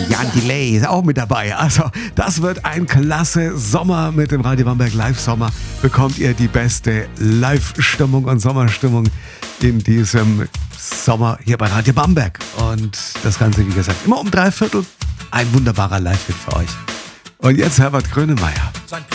Jan Delay ist auch mit dabei. Also, das wird ein klasse Sommer mit dem Radio Bamberg Live-Sommer. Bekommt ihr die beste Live-Stimmung und Sommerstimmung in diesem Sommer hier bei Radio Bamberg. Und das Ganze, wie gesagt, immer um 3/4. Ein wunderbarer Live-Hit für euch. Und jetzt Herbert Grönemeyer. Sein